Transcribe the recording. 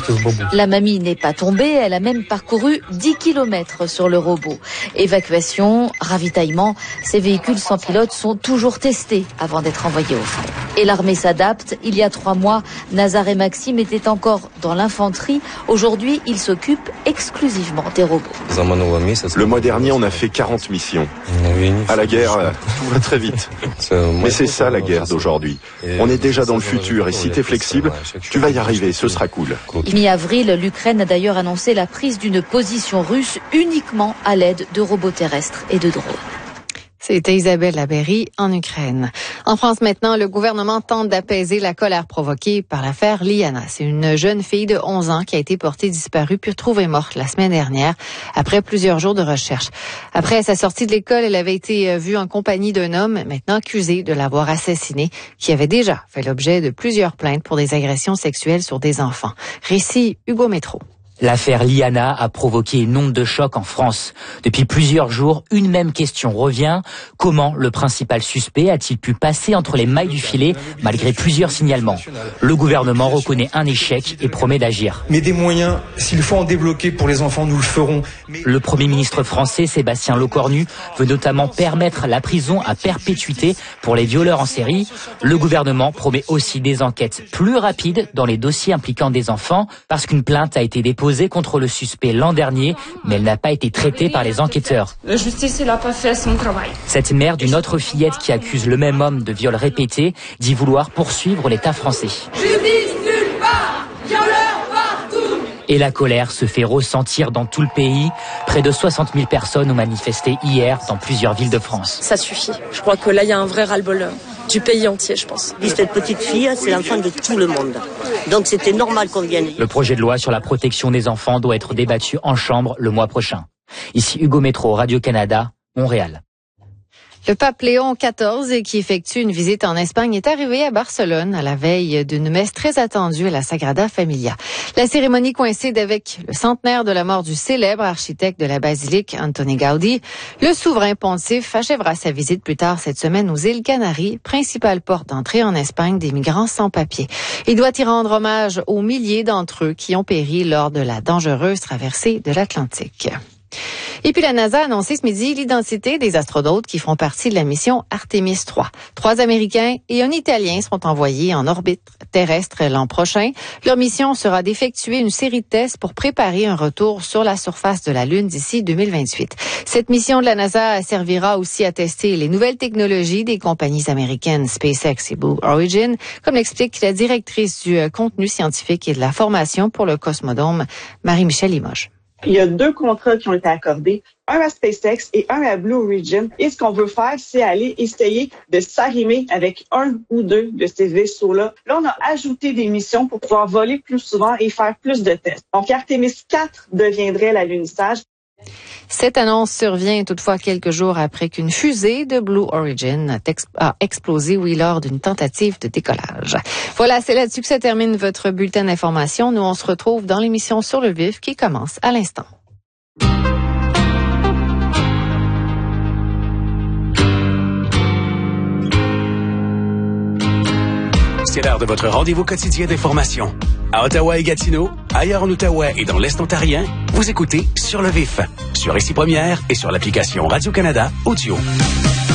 La mamie n'est pas tombée, elle a même parcouru 10 km sur le robot. Évacuation, ravitaillement, ces véhicules sans pilote sont toujours testés avant d'être envoyés au front. Et l'armée s'adapte. Il y a 3 mois, Nazar et Maxime étaient encore dans l'infanterie. Aujourd'hui, ils s'occupent exclusivement des robots. Le mois dernier, on a fait 40 missions. À la guerre, tout va très vite. Mais c'est ça la guerre d'aujourd'hui. On est déjà dans le futur et si t'es flexible, tu vas y arriver, ce sera cool. Mi-avril, l'Ukraine a d'ailleurs annoncé la prise d'une position russe uniquement à l'aide de robots terrestres et de drones. C'était Isabelle Laberry en Ukraine. En France maintenant, le gouvernement tente d'apaiser la colère provoquée par l'affaire Liana. C'est une jeune fille de 11 ans qui a été portée disparue puis retrouvée morte la semaine dernière après plusieurs jours de recherche. Après sa sortie de l'école, elle avait été vue en compagnie d'un homme maintenant accusé de l'avoir assassinée, qui avait déjà fait l'objet de plusieurs plaintes pour des agressions sexuelles sur des enfants. Récit Hugo Métro. L'affaire Liana a provoqué une onde de choc en France. Depuis plusieurs jours, une même question revient. Comment le principal suspect a-t-il pu passer entre les mailles du filet malgré plusieurs signalements? Le gouvernement reconnaît un échec et promet d'agir. Mais des moyens, s'il faut en débloquer pour les enfants, nous le ferons. Le Premier ministre français, Sébastien Lecornu, veut notamment permettre la prison à perpétuité pour les violeurs en série. Le gouvernement promet aussi des enquêtes plus rapides dans les dossiers impliquant des enfants parce qu'une plainte a été déposée contre le suspect l'an dernier, mais elle n'a pas été traitée par les enquêteurs. La justice n'a pas fait son travail. Cette mère d'une autre fillette qui accuse le même homme de viol répété dit vouloir poursuivre l'État français. Justice nulle part, violeur partout. Et la colère se fait ressentir dans tout le pays. Près de 60 000 personnes ont manifesté hier dans plusieurs villes de France. Ça suffit. Je crois que là, il y a un vrai ras-le-bol du pays entier, je pense. Cette petite fille, c'est l'enfant de tout le monde. Donc c'était normal qu'on vienne. Le projet de loi sur la protection des enfants doit être débattu en chambre le mois prochain. Ici Hugo Métro, Radio-Canada, Montréal. Le pape Léon XIV, qui effectue une visite en Espagne, est arrivé à Barcelone à la veille d'une messe très attendue à la Sagrada Familia. La cérémonie coïncide avec le centenaire de la mort du célèbre architecte de la basilique, Antoni Gaudí. Le souverain pontife achèvera sa visite plus tard cette semaine aux îles Canaries, principale porte d'entrée en Espagne des migrants sans papier. Il doit y rendre hommage aux milliers d'entre eux qui ont péri lors de la dangereuse traversée de l'Atlantique. Et puis la NASA a annoncé ce midi l'identité des astronautes qui feront partie de la mission Artemis 3. 3 Américains et un Italien seront envoyés en orbite terrestre l'an prochain. Leur mission sera d'effectuer une série de tests pour préparer un retour sur la surface de la Lune d'ici 2028. Cette mission de la NASA servira aussi à tester les nouvelles technologies des compagnies américaines SpaceX et Blue Origin, comme l'explique la directrice du contenu scientifique et de la formation pour le Cosmodome, Marie-Michèle Limoges. Il y a 2 contrats qui ont été accordés, un à SpaceX et un à Blue Origin. Et ce qu'on veut faire, c'est aller essayer de s'arrimer avec un ou 2 de ces vaisseaux-là. Là, on a ajouté des missions pour pouvoir voler plus souvent et faire plus de tests. Donc, Artemis 4 deviendrait l'alunissage. Cette annonce survient toutefois quelques jours après qu'une fusée de Blue Origin a explosé, lors d'une tentative de décollage. Voilà, c'est là-dessus que se termine votre bulletin d'information. Nous, on se retrouve dans l'émission Sur le vif qui commence à l'instant. C'est l'heure de votre rendez-vous quotidien d'information. À Ottawa et Gatineau, ailleurs en Outaouais et dans l'Est ontarien, vous écoutez Sur le vif, sur Ici Première et sur l'application Radio-Canada Audio.